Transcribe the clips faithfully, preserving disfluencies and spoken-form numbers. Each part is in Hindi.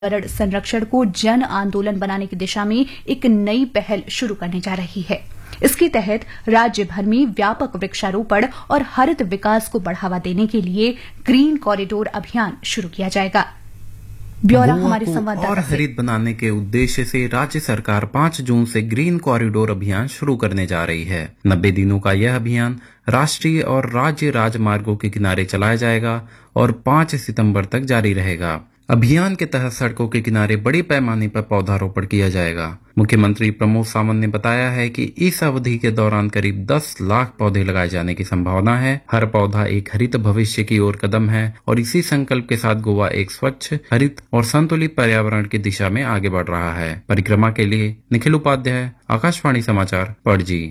पर्यावरण संरक्षण को जन आंदोलन बनाने की दिशा में एक नई पहल शुरू करने जा रही है। इसके तहत राज्य भर में व्यापक वृक्षारोपण और हरित विकास को बढ़ावा देने के लिए ग्रीन कॉरिडोर अभियान शुरू किया जाएगा। ब्यौरा हमारे संवाददाता और हरित बनाने के उद्देश्य से राज्य सरकार पाँच जून से ग्रीन कॉरिडोर अभियान शुरू करने जा रही है। नब्बे दिनों का यह अभियान राष्ट्रीय और राज्य राजमार्गों के किनारे चलाया जाएगा और पाँच सितंबर तक जारी रहेगा। अभियान के तहत सड़कों के किनारे बड़े पैमाने पर पौधारोपण किया जाएगा। मुख्यमंत्री प्रमोद सावंत ने बताया है कि इस अवधि के दौरान करीब दस लाख पौधे लगाए जाने की संभावना है। हर पौधा एक हरित भविष्य की ओर कदम है और इसी संकल्प के साथ गोवा एक स्वच्छ, हरित और संतुलित पर्यावरण की दिशा में आगे बढ़ रहा है। परिक्रमा के लिए निखिल उपाध्याय, आकाशवाणी समाचार, Panaji.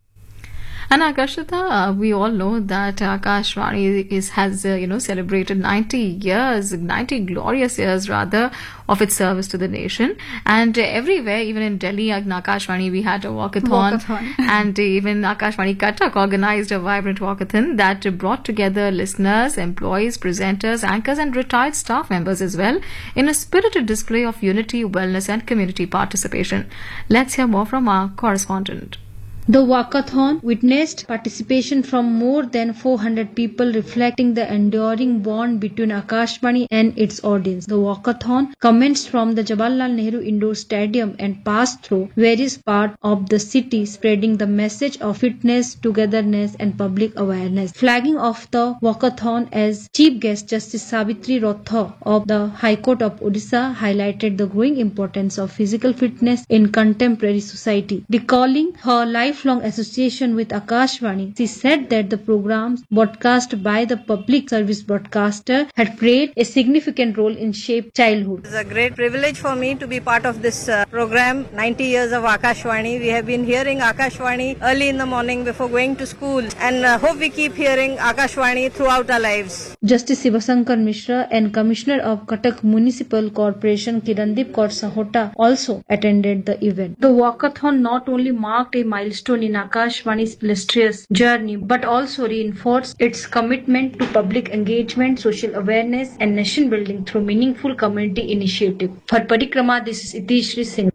And Akashita, uh, we all know that Akashvani is has uh, you know celebrated ninety years, ninety glorious years rather, of its service to the nation. And uh, everywhere, even in Delhi, Akashvani, we had a walkathon, walkathon. and uh, even Akashvani Katak organized a vibrant walkathon that brought together listeners, employees, presenters, anchors, and retired staff members as well in a spirited display of unity, wellness, and community participation. Let's hear more from our correspondent. The walkathon witnessed participation from more than four hundred people, reflecting the enduring bond between Akashvani and its audience. The walkathon commenced from the Jawaharlal Nehru Indoor Stadium and passed through various parts of the city, spreading the message of fitness, togetherness, and public awareness. Flagging off the walkathon as chief guest, Justice Savitri Rothar of the High Court of Odisha highlighted the growing importance of physical fitness in contemporary society. Recalling her life lifelong association with Akashvani, she said that the programs broadcast by the public service broadcaster had played a significant role in shaping childhood. It's a great privilege for me to be part of this uh, program, ninety years of Akashvani. We have been hearing Akashvani early in the morning before going to school, and uh, hope we keep hearing Akashvani throughout our lives. Justice Sivasankar Mishra and Commissioner of Cuttack Municipal Corporation Kirandeep Kaur Sahota also attended the event. The walkathon not only marked a milestone in Akashvani's illustrious journey, but also reinforced its commitment to public engagement, social awareness, and nation building through meaningful community initiative. For Parikrama, this is Itishri Singh.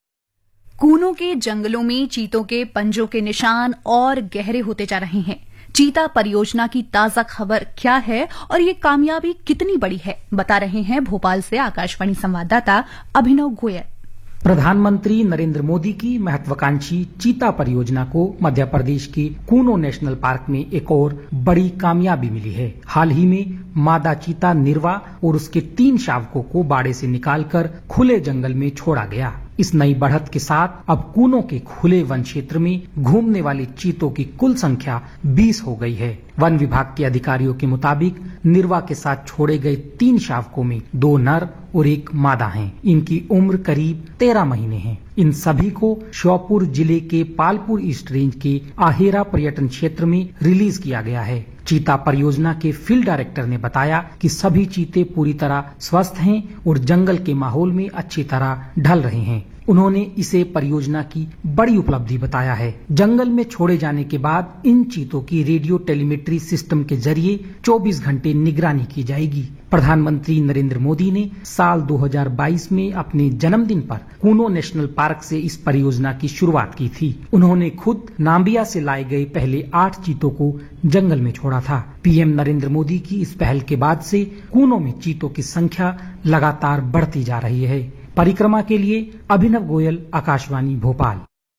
Kuno के जंगलों में चीतों के पंजों के निशान और गहरे होते जा रहे हैं। चीता परियोजना की ताजा खबर क्या है और ये कामयाबी कितनी बड़ी है, बता रहे हैं भोपाल से आकाशवाणी संवाददाता अभिनव गोयल। प्रधानमंत्री नरेंद्र मोदी की महत्वाकांक्षी चीता परियोजना को मध्य प्रदेश के कूनो नेशनल पार्क में एक और बड़ी कामयाबी मिली है। हाल ही में मादा चीता निर्वा और उसके तीन शावकों को बाड़े से निकालकर खुले जंगल में छोड़ा गया। इस नई बढ़त के साथ अब कूनो के खुले वन क्षेत्र में घूमने वाले चीतों की कुल संख्या बीस हो गई है। वन विभाग के अधिकारियों के मुताबिक निर्वा के साथ छोड़े गए तीन शावकों में दो नर और एक मादा हैं। इनकी उम्र करीब तेरह महीने है। इन सभी को श्योपुर जिले के पालपुर ईस्ट रेंज के आहेरा पर्यटन क्षेत्र में रिलीज किया गया है। चीता परियोजना के फील्ड डायरेक्टर ने बताया कि सभी चीते पूरी तरह स्वस्थ हैं और जंगल के माहौल में अच्छी तरह ढल रहे हैं। उन्होंने इसे परियोजना की बड़ी उपलब्धि बताया है। जंगल में छोड़े जाने के बाद इन चीतों की रेडियो टेलीमेट्री सिस्टम के जरिए चौबीस घंटे निगरानी की जाएगी। प्रधानमंत्री नरेंद्र मोदी ने साल दो हज़ार बाईस में अपने जन्मदिन पर कूनो नेशनल पार्क से इस परियोजना की शुरुआत की थी। उन्होंने खुद नाम्बिया से लाए गए पहले आठ चीतों को जंगल में छोड़ा था। पीएम नरेंद्र मोदी की इस पहल के बाद से कूनो में चीतों की संख्या लगातार बढ़ती जा रही है। परिक्रमा के लिए अभिनव गोयल, आकाशवाणी भोपाल।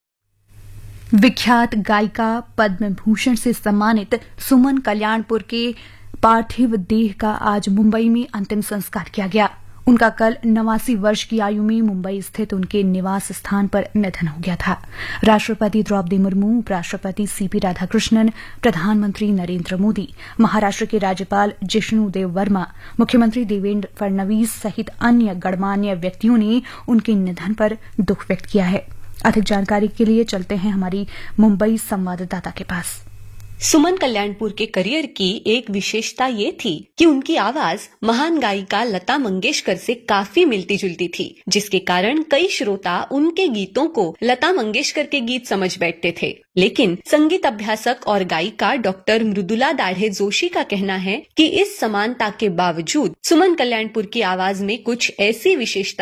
विख्यात गायिका पद्म भूषण से सम्मानित सुमन कल्याणपुर के पार्थिव देह का आज मुंबई में अंतिम संस्कार किया गया। उनका कल नवासी वर्ष की आयु में मुंबई स्थित उनके निवास स्थान पर निधन हो गया था। राष्ट्रपति द्रौपदी मुर्मू, उपराष्ट्रपति सीपी राधाकृष्णन, प्रधानमंत्री नरेंद्र मोदी, महाराष्ट्र के राज्यपाल जिष्णु देव वर्मा, मुख्यमंत्री देवेंद्र फडणवीस सहित अन्य गणमान्य व्यक्तियों ने उनके निधन पर दुख व्यक्त किया है। अधिक जानकारी के लिए चलते हैं हमारी मुंबई संवाददाता के पास। सुमन कल्याणपुर के करियर की एक विशेषता ये थी कि उनकी आवाज महान गायिका लता मंगेशकर से काफी मिलती जुलती थी, जिसके कारण कई श्रोता उनके गीतों को लता मंगेशकर के गीत समझ बैठते थे। लेकिन संगीत अभ्यासक और गायिका डॉक्टर मृदुला दाढ़े जोशी का कहना है कि इस समानता के बावजूद सुमन कल्याणपुर की आवाज में कुछ ऐसी विशेषता